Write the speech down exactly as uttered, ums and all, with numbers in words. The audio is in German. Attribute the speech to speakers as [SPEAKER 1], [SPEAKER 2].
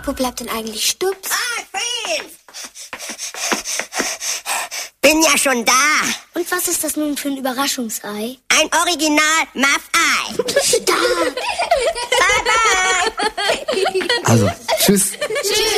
[SPEAKER 1] Wo bleibt denn eigentlich Stups?
[SPEAKER 2] Ah, Fried! Bin ja schon da.
[SPEAKER 1] Und was ist das nun für ein Überraschungsei?
[SPEAKER 2] Ein Original Muff-Ei.
[SPEAKER 1] Stark.
[SPEAKER 2] Bye, bye.
[SPEAKER 3] Also, tschüss.